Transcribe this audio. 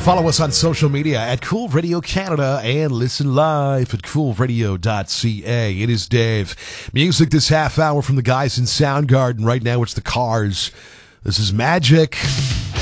Follow us on social media at Cool Radio Canada and listen live at coolradio.ca. It is Dave. Music this half hour from the guys in Soundgarden. Right now it's the Cars. This is Magic.